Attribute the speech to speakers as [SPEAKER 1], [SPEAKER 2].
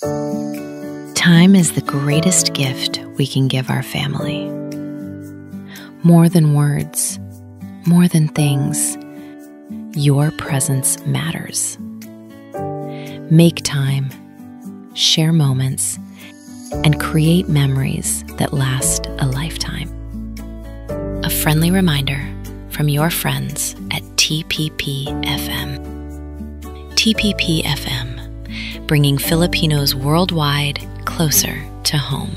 [SPEAKER 1] Time is the greatest gift we can give our family. More than words, more than things, your presence matters. Make time, share moments, and create memories that last a lifetime. A friendly reminder from your friends at TPP FM. TPP FM, bringing Filipinos worldwide closer to home.